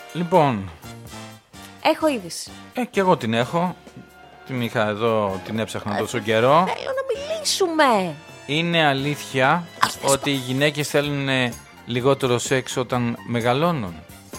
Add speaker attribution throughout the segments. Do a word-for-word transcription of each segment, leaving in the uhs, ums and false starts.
Speaker 1: Λοιπόν.
Speaker 2: Έχω είδηση.
Speaker 1: Ε, και εγώ την έχω. Την είχα εδώ, την έψαχνα τόσο καιρό.
Speaker 2: Θέλω να μιλήσουμε.
Speaker 1: Είναι αλήθεια ότι οι γυναίκες θέλουν λιγότερο σεξ όταν μεγαλώνουν?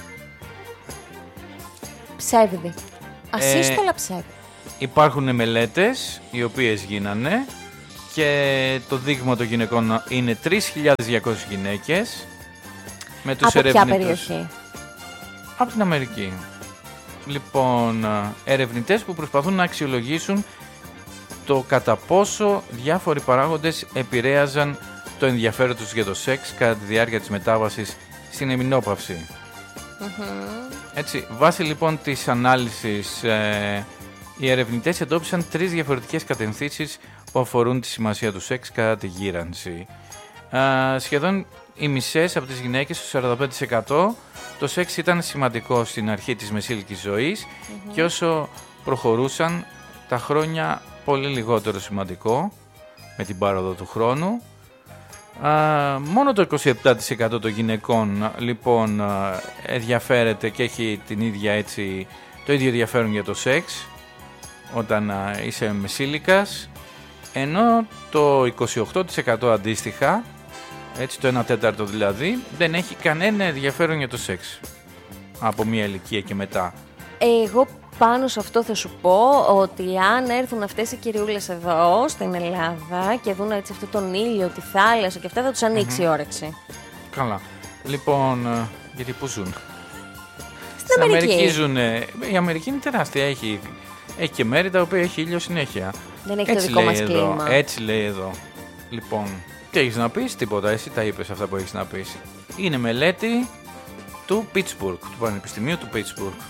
Speaker 2: Ψεύδι. Ασύστολα ε, ψεύδι.
Speaker 1: Υπάρχουν μελέτες οι οποίες γίνανε και το δείγμα των γυναικών είναι τρεις χιλιάδες διακόσιες γυναίκες με τους
Speaker 2: από
Speaker 1: ερευνητές.
Speaker 2: ποια περιοχή?
Speaker 1: Από την Αμερική. Λοιπόν, ερευνητές που προσπαθούν να αξιολογήσουν το κατά πόσο διάφοροι παράγοντες επηρέαζαν το ενδιαφέρον τους για το σεξ κατά τη διάρκεια της μετάβασης στην εμεινόπαυση. Mm-hmm. Έτσι, βάσει λοιπόν της ανάλυσης, ε, οι ερευνητές εντόπισαν τρεις διαφορετικές κατευθύνσεις που αφορούν τη σημασία του σεξ κατά τη γύρανση. Ε, σχεδόν οι μισές από τις γυναίκες, το σαράντα πέντε τοις εκατό, το σεξ ήταν σημαντικό στην αρχή της μεσήλικης ζωής mm-hmm. και όσο προχωρούσαν τα χρόνια πολύ λιγότερο σημαντικό με την πάροδο του χρόνου. Uh, μόνο το είκοσι επτά τοις εκατό των γυναικών λοιπόν uh, ενδιαφέρεται και έχει την ίδια, έτσι, το ίδιο ενδιαφέρον για το σεξ όταν uh, είσαι μεσήλικας, ενώ το είκοσι οκτώ τοις εκατό αντίστοιχα, έτσι, το ένα τέταρτο δηλαδή, δεν έχει κανένα ενδιαφέρον για το σεξ από μια ηλικία και μετά.
Speaker 2: Εγώ πάνω σε αυτό θα σου πω ότι αν έρθουν αυτές οι κυριούλες εδώ στην Ελλάδα και δουν έτσι αυτό τον ήλιο, τη θάλασσα και αυτά, θα τους ανοίξει mm-hmm. η όρεξη.
Speaker 1: Καλά. Λοιπόν, γιατί πού ζουν?
Speaker 2: Στην, στην Αμερική.
Speaker 1: Αμερική ζουν. Η Αμερική είναι τεράστια, έχει, έχει και μέρη τα οποία έχει ήλιο συνέχεια.
Speaker 2: Δεν έχει
Speaker 1: έτσι
Speaker 2: το δικό μας
Speaker 1: εδώ,
Speaker 2: κλίμα.
Speaker 1: Έτσι λέει εδώ. Λοιπόν, τι έχεις να πεις? Τίποτα, εσύ τα είπες αυτά που έχεις να πεις. Είναι μελέτη του Pittsburgh, του Πανεπιστημίου του Pittsburgh.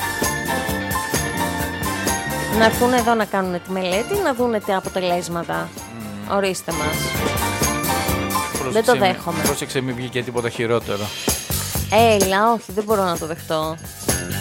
Speaker 2: Να έρθουν εδώ να κάνουν τη μελέτη, να δούνε τα αποτελέσματα. Mm. Ορίστε μας. Πρόσεξε, δεν το δέχομαι.
Speaker 1: Πρόσεξε, μην βγει και τίποτα χειρότερο.
Speaker 2: Έλα, όχι, δεν μπορώ να το δεχτώ.